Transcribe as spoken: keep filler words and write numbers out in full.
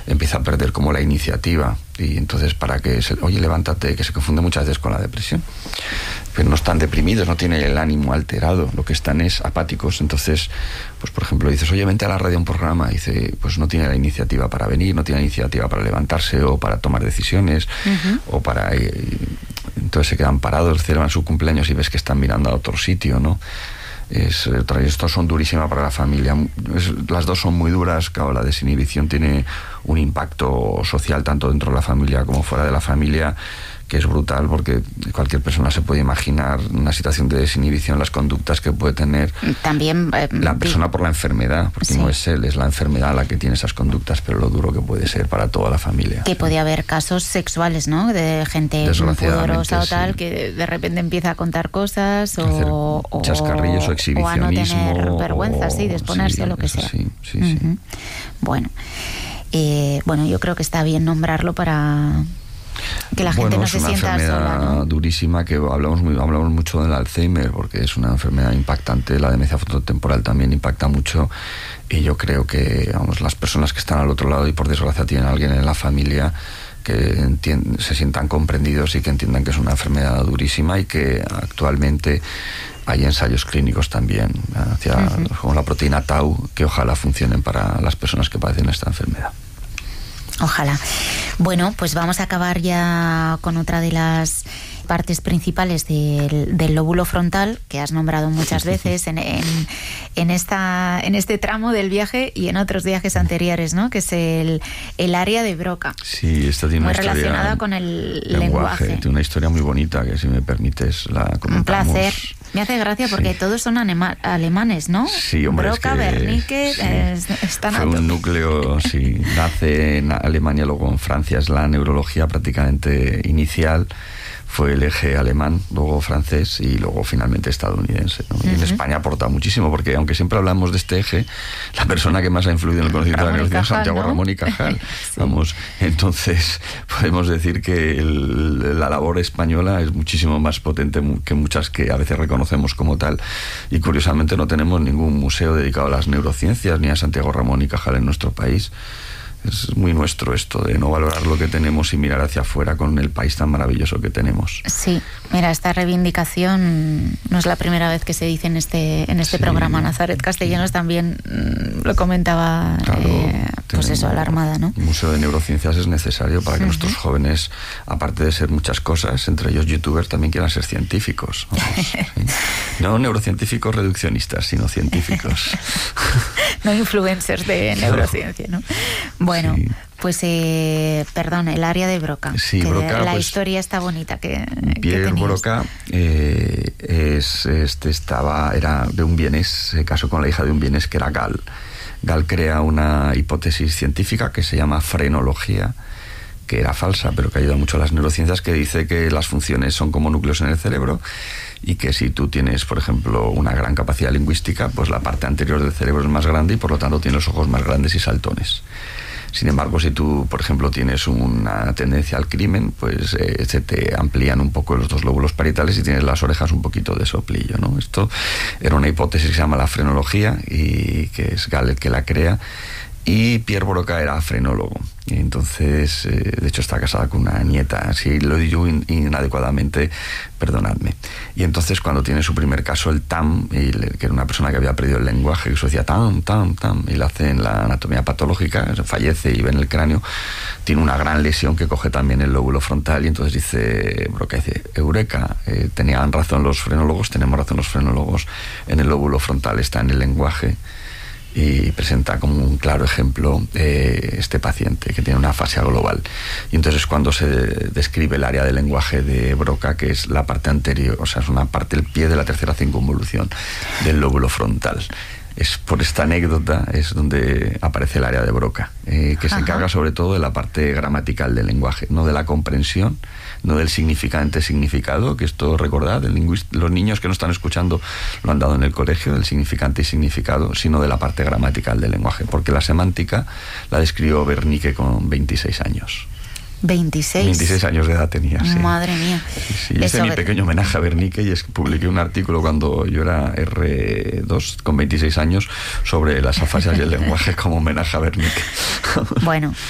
empieza a perder como la iniciativa. Y entonces para que se, oye, levántate, que se confunde muchas veces con la depresión. Pero no están deprimidos, no tienen el ánimo alterado, lo que están es apáticos. Entonces, pues por ejemplo, dices, oye, vente a la radio a un programa, y dice, pues no tiene la iniciativa para venir, no tiene la iniciativa para levantarse o para tomar decisiones, uh-huh. o para... Eh, entonces se quedan parados, celebran su cumpleaños y ves que están mirando a otro sitio, ¿no? Es, estos son durísimas para la familia. Es, las dos son muy duras. Claro, la desinhibición tiene un impacto social tanto dentro de la familia como fuera de la familia, que es brutal, porque cualquier persona se puede imaginar una situación de desinhibición, las conductas que puede tener también eh, la persona por la enfermedad, porque sí. no es él, es la enfermedad la que tiene esas conductas, pero lo duro que puede ser para toda la familia. Que sí. podía haber casos sexuales, ¿no? De gente pudorosa o tal, sí. que de repente empieza a contar cosas o, o chascarrillos o exhibicionismo. O a no tener vergüenza, o, sí, de exponerse sí, a lo que sea. Sí, sí, uh-huh. sí. Bueno, eh, bueno, yo creo que está bien nombrarlo para... que la gente bueno, no se sienta sola, ¿no? Es una enfermedad durísima, que hablamos, muy, hablamos mucho del Alzheimer, porque es una enfermedad impactante. La demencia frontotemporal también impacta mucho, y yo creo que, vamos, las personas que están al otro lado y por desgracia tienen a alguien en la familia, que entien- se sientan comprendidos y que entiendan que es una enfermedad durísima, y que actualmente hay ensayos clínicos también hacia uh-huh. como la proteína tau, que ojalá funcionen para las personas que padecen esta enfermedad. Ojalá. Bueno, pues vamos a acabar ya con otra de las partes principales del, del lóbulo frontal, que has nombrado muchas veces en, en, en, esta, en este tramo del viaje y en otros viajes anteriores, ¿no? Que es el, el área de Broca. Sí, esto tiene muy una historia relacionada con el lenguaje. lenguaje. Tiene una historia muy bonita, que si me permites la comentamos. Un placer. Me hace gracia porque sí. todos son anema- alemanes, ¿no? Sí, hombre, Broca, es que, Wernicke, sí. eh, están Fue un núcleo, sí, nace en Alemania, luego en Francia, es la neurología prácticamente inicial. Fue el eje alemán, luego francés y luego finalmente estadounidense, ¿no? Uh-huh. Y en España aporta muchísimo, porque aunque siempre hablamos de este eje, la persona que más ha influido en el conocimiento Ramón de la neurociencia es Santiago ¿no? Ramón y Cajal. sí. Vamos, entonces podemos decir que el, la labor española es muchísimo más potente que muchas que a veces reconocemos como tal. Y curiosamente no tenemos ningún museo dedicado a las neurociencias ni a Santiago Ramón y Cajal en nuestro país. Es muy nuestro esto de no valorar lo que tenemos y mirar hacia afuera con el país tan maravilloso que tenemos. Sí, mira, esta reivindicación no es la primera vez que se dice en este en este sí. programa. Nazaret Castellanos también mmm, lo comentaba, claro, eh, pues eso, a la Armada, ¿no? Un museo de neurociencias es necesario para que uh-huh. nuestros jóvenes, aparte de ser muchas cosas, entre ellos youtubers, también quieran ser científicos. Vamos, ¿sí? No neurocientíficos reduccionistas, sino científicos. No influencers de neurociencia, ¿no? Bueno, sí. pues, eh, perdón, el área de Broca. Sí, que Broca, la pues, historia está bonita que, Pierre que Broca eh, es, este, estaba, era de un vienés, se casó con la hija de un vienés que era Gall. Gall crea una hipótesis científica que se llama frenología, que era falsa, pero que ayuda mucho a las neurociencias, que dice que las funciones son como núcleos en el cerebro, y que si tú tienes, por ejemplo, una gran capacidad lingüística, pues la parte anterior del cerebro es más grande y por lo tanto tienes los ojos más grandes y saltones. Sin embargo, si tú, por ejemplo, tienes una tendencia al crimen, pues eh, se te amplían un poco los dos lóbulos parietales y tienes las orejas un poquito de soplillo, ¿no? Esto era una hipótesis que se llama la frenología, y que es Gall el que la crea. Y Pierre Broca era frenólogo, y entonces, eh, de hecho está casada con una nieta. Si lo digo in- inadecuadamente, perdonadme. Y entonces cuando tiene su primer caso, el T A M, y le, que era una persona que había perdido el lenguaje, que se decía tam, tam, tam, y le hacen la anatomía patológica, fallece y ven el cráneo, tiene una gran lesión que coge también el lóbulo frontal, y entonces dice Broca, dice, eureka, eh, tenían razón los frenólogos, tenemos razón los frenólogos, en el lóbulo frontal está en el lenguaje. Y presenta como un claro ejemplo eh, este paciente que tiene una afasia global. Y entonces cuando se describe el área del lenguaje de Broca, que es la parte anterior, o sea, es una parte del pie de la tercera circunvolución del lóbulo frontal. Es por esta anécdota es donde aparece el área de Broca, eh, que se Ajá. encarga sobre todo de la parte gramatical del lenguaje, no de la comprensión, no del significante-significado, que esto, recordad, el lingüist- los niños que no están escuchando lo han dado en el colegio, del significante y significado, sino de la parte gramatical del lenguaje, porque la semántica la describió Wernicke con veintiséis años. veintiséis. veintiséis años de edad tenía, sí. Madre mía. Sí, sí. Hice Eso... mi pequeño homenaje a Wernicke, y es que publiqué un artículo cuando yo era erre dos, con veintiséis años, sobre las afasias y el lenguaje, como homenaje a Wernicke. Bueno,